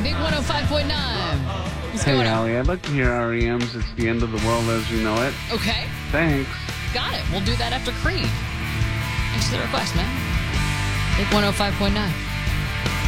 Big 105.9. What's going Hey, on? Allie, I'd like to hear REM's It's the End of the World as You Know It. Okay, Thanks. got it. We'll do that after Creed. Thanks for the request, man. Big 105.9.